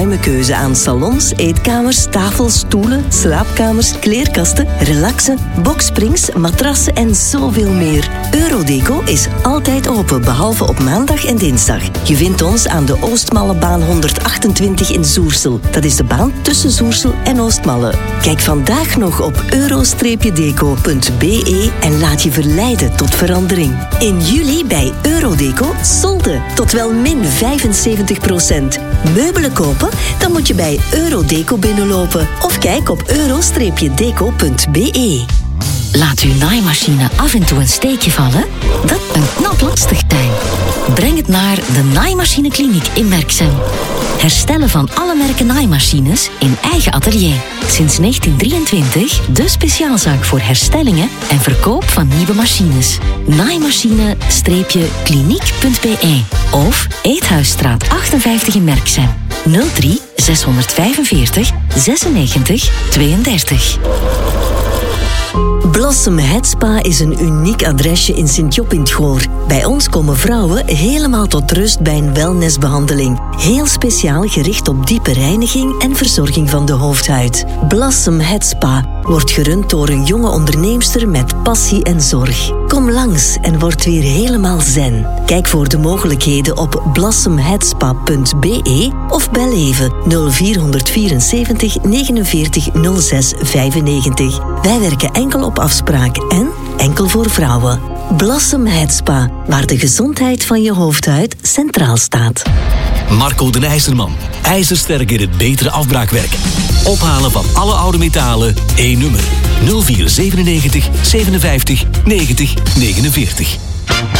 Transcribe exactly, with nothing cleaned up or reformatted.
ruime keuze aan salons, eetkamers, tafels, stoelen, slaapkamers, kleerkasten, relaxen, boxsprings, matrassen en zoveel meer. Eurodeco is altijd open, behalve op maandag en dinsdag. Je vindt ons aan de Oostmallebaan honderdachtentwintig in Zoersel. Dat is de baan tussen Zoersel en Oostmalle. Kijk vandaag nog op euro deco punt b e en laat je verleiden tot verandering. In juli bij Eurodeco solde tot wel min vijfenzeventig procent. Meubelen kopen? Dan moet je bij Eurodeco binnenlopen. Of kijk op euro deco punt b e. Laat uw naaimachine af en toe een steekje vallen? Dat een knap lastig zijn. Breng het naar de Naaimachinekliniek in Merksem. Herstellen van alle merken naaimachines in eigen atelier. Sinds negentien drieëntwintig de speciaalzaak voor herstellingen en verkoop van nieuwe machines. Naaimachine-kliniek punt b e of Eethuisstraat achtenvijftig in Merksem. nul drie zeshonderdvijfenveertig zesennegentig tweeëndertig. Blossom Head Spa is een uniek adresje in Sint-Job in 't Goor. Bij ons komen vrouwen helemaal tot rust bij een wellnessbehandeling. Heel speciaal gericht op diepe reiniging en verzorging van de hoofdhuid. Blossom Head Spa wordt gerund door een jonge onderneemster met passie en zorg. Kom langs en word weer helemaal zen. Kijk voor de mogelijkheden op blossom head spa punt b e of bel even nul vier vierenzeventig negenenveertig nul zes vijfennegentig. Wij werken enkel op afspraak en enkel voor vrouwen. Blossom Head Spa, waar de gezondheid van je hoofdhuid centraal staat. Marco den IJzerman. IJzersterk in het betere afbraakwerk. Ophalen van alle oude metalen, één nummer. nul vier zevenennegentig zevenenvijftig negentig negenenveertig.